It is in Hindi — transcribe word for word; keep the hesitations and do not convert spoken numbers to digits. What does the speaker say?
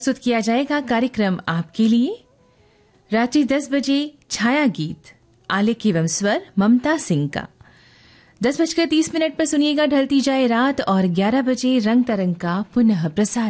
प्रस्तुत किया जाएगा कार्यक्रम आपके लिए। रात्रि दस बजे छाया गीत, आलेख एवं स्वर ममता सिंह का। दस बजकर तीस मिनट पर सुनिएगा ढलती जाए रात और ग्यारह बजे रंग तरंग का पुनः प्रसारण।